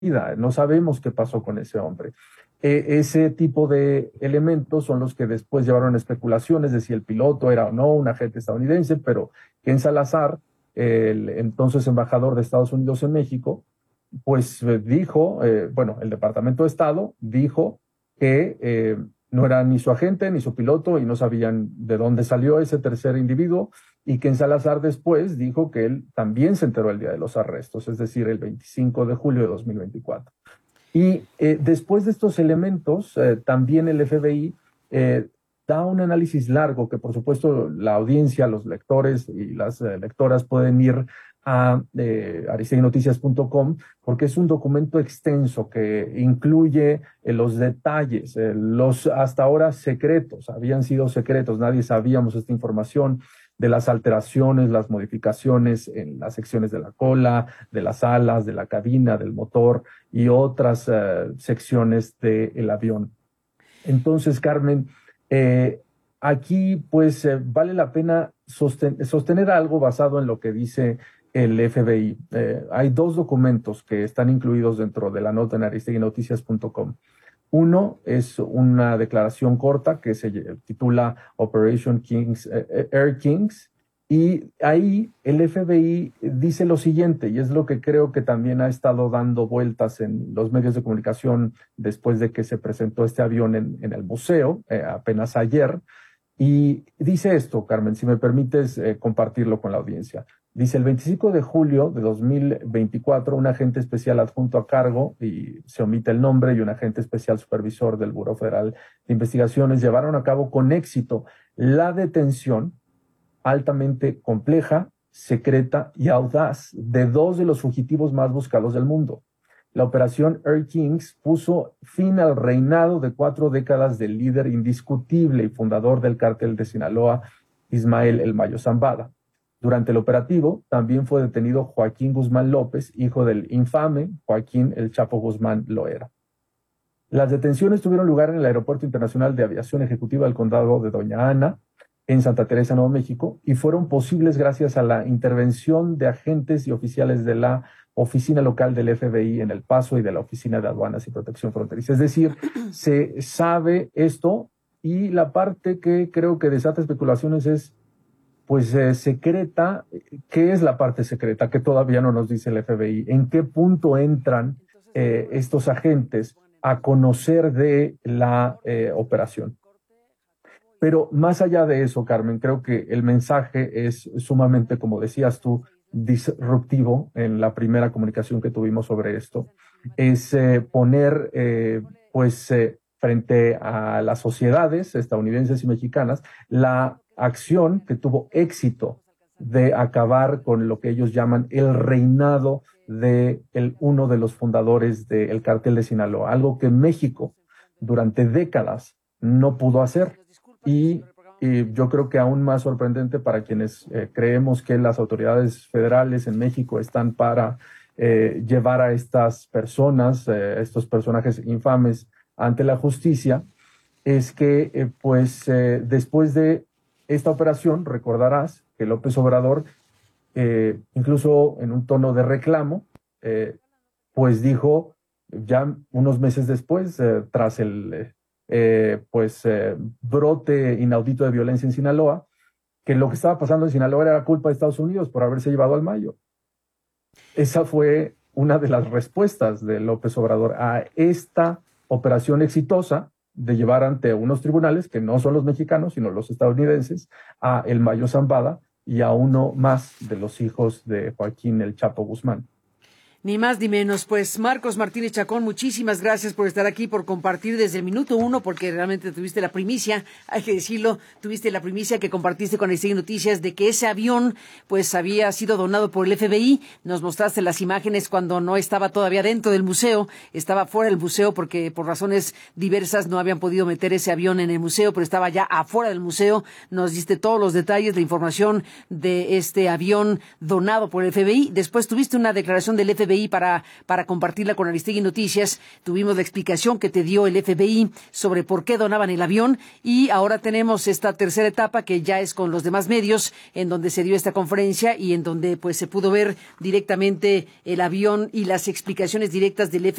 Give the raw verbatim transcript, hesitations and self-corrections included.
vida. No sabemos qué pasó con ese hombre. Eh, ese tipo de elementos son los que después llevaron a especulaciones de si el piloto era o no un agente estadounidense, pero Ken Salazar, el entonces embajador de Estados Unidos en México, pues eh, dijo, eh, bueno, el Departamento de Estado dijo que eh, no era ni su agente ni su piloto y no sabían de dónde salió ese tercer individuo, y Ken Salazar después dijo que él también se enteró el día de los arrestos, es decir, el veinticinco de julio de dos mil veinticuatro. Y eh, después de estos elementos, eh, también el F B I eh, da un análisis largo que, por supuesto, la audiencia, los lectores y las eh, lectoras pueden ir a eh, aristegui noticias punto com, porque es un documento extenso que incluye eh, los detalles, eh, los hasta ahora secretos, habían sido secretos, nadie sabíamos esta información, de las alteraciones, las modificaciones en las secciones de la cola, de las alas, de la cabina, del motor y otras uh, secciones del avión. Entonces, Carmen, eh, aquí pues eh, vale la pena sosten sostener algo basado en lo que dice el F B I. Eh, hay dos documentos que están incluidos dentro de la nota en aristegui noticias punto com. Uno es una declaración corta que se titula Operation Kings, eh, Air Kings, y ahí el F B I dice lo siguiente, y es lo que creo que también ha estado dando vueltas en los medios de comunicación después de que se presentó este avión en, en el museo, eh, apenas ayer, y dice esto, Carmen, si me permites eh, compartirlo con la audiencia. Dice, el veinticinco de julio de dos mil veinticuatro, un agente especial adjunto a cargo, y se omite el nombre, y un agente especial supervisor del Buró Federal de Investigaciones llevaron a cabo con éxito la detención altamente compleja, secreta y audaz de dos de los fugitivos más buscados del mundo. La operación Air Kings puso fin al reinado de cuatro décadas del líder indiscutible y fundador del cártel de Sinaloa, Ismael El Mayo Zambada. Durante el operativo también fue detenido Joaquín Guzmán López, hijo del infame Joaquín El Chapo Guzmán Loera. Las detenciones tuvieron lugar en el Aeropuerto Internacional de Aviación Ejecutiva del Condado de Doña Ana, en Santa Teresa, Nuevo México, y fueron posibles gracias a la intervención de agentes y oficiales de la oficina local del F B I en El Paso y de la Oficina de Aduanas y Protección Fronteriza. Es decir, se sabe esto, y la parte que creo que desata especulaciones es pues eh, secreta. ¿Qué es la parte secreta? Que todavía no nos dice el F B I. ¿En qué punto entran eh, estos agentes a conocer de la eh, operación? Pero más allá de eso, Carmen, creo que el mensaje es sumamente, como decías tú, disruptivo en la primera comunicación que tuvimos sobre esto. Es eh, poner, eh, pues, eh, frente a las sociedades estadounidenses y mexicanas, la acción que tuvo éxito de acabar con lo que ellos llaman el reinado de el, uno de los fundadores del cártel de Sinaloa, algo que México durante décadas no pudo hacer. Y, y yo creo que aún más sorprendente para quienes eh, creemos que las autoridades federales en México están para eh, llevar a estas personas, eh, estos personajes infames ante la justicia, es que eh, pues eh, después de esta operación, recordarás que López Obrador, eh, incluso en un tono de reclamo, eh, pues dijo ya unos meses después, eh, tras el eh, pues eh, brote inaudito de violencia en Sinaloa, que lo que estaba pasando en Sinaloa era culpa de Estados Unidos por haberse llevado al Mayo. Esa fue una de las respuestas de López Obrador a esta operación exitosa de llevar ante unos tribunales que no son los mexicanos, sino los estadounidenses, a El Mayo Zambada y a uno más de los hijos de Joaquín El Chapo Guzmán. Ni más ni menos. Pues Marcos Martínez Chacón, muchísimas gracias por estar aquí, por compartir desde el minuto uno, porque realmente tuviste la primicia, hay que decirlo, tuviste la primicia que compartiste con Aristegui Noticias de que ese avión pues había sido donado por el F B I. Nos mostraste las imágenes cuando no estaba todavía dentro del museo, estaba fuera del museo porque por razones diversas no habían podido meter ese avión en el museo, pero estaba ya afuera del museo. Nos diste todos los detalles, la información de este avión donado por el F B I. Después tuviste una declaración del F B I B I para, para compartirla con Aristegui Noticias. Tuvimos la explicación que te dio el F B I sobre por qué donaban el avión y ahora tenemos esta tercera etapa que ya es con los demás medios en donde se dio esta conferencia y en donde pues se pudo ver directamente el avión y las explicaciones directas del F B I